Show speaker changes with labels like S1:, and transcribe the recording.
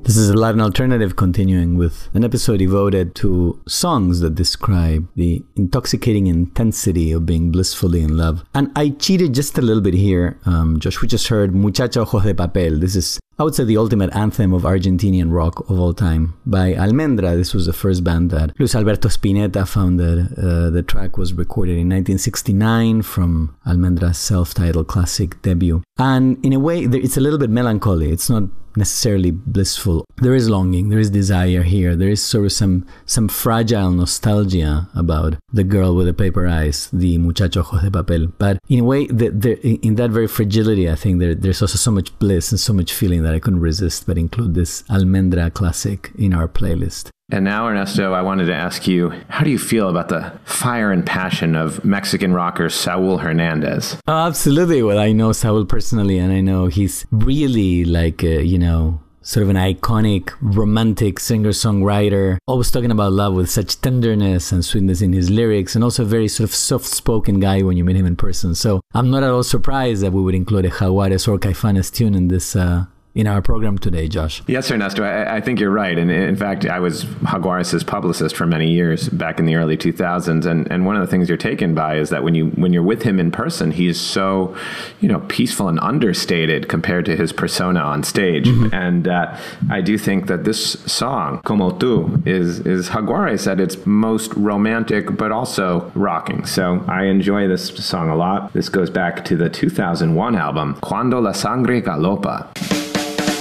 S1: This is a Latin Alternative, continuing with an episode devoted to songs that describe the intoxicating intensity of being blissfully in love. And I cheated just a little bit here. Josh, we just heard Muchacha Ojos de Papel. This is, I would say, the ultimate anthem of Argentinian rock of all time by Almendra. This was the first band that Luis Alberto Spinetta founded. The track was recorded in 1969 from Almendra's self-titled classic debut. And in a way, it's a little bit melancholy. It's not necessarily blissful. There is longing, there is desire here. There is sort of some fragile nostalgia about the girl with the paper eyes, the Muchacho Ojos de Papel. But in a way, in that very fragility, I think there's also so much bliss and so much feeling that I couldn't resist but include this Almendra classic in our playlist.
S2: And now, Ernesto, I wanted to ask you, how do you feel about the fire and passion of Mexican rocker Saúl Hernández?
S1: Oh, absolutely. Well, I know Saúl personally, and I know he's really like, sort of an iconic, romantic singer-songwriter, always talking about love with such tenderness and sweetness in his lyrics, and also a very sort of soft-spoken guy when you meet him in person. So I'm not at all surprised that we would include a Jaguares or Caifanes tune in this in our program today, Josh.
S2: Yes, Ernesto, I think you're right. And in fact, I was Jaguares' publicist for many years back in the early 2000s. And one of the things you're taken by is that when you're with him in person, he's so, peaceful and understated compared to his persona on stage. Mm-hmm. And I do think that this song, Como Tu, is Jaguares at its most romantic, but also rocking. So I enjoy this song a lot. This goes back to the 2001 album, Cuando la Sangre Galopa.